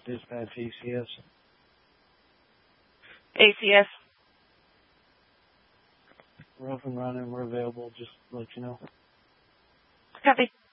Dispatch ACS. ACS. We're up and running. We're available. Just let you know. Copy.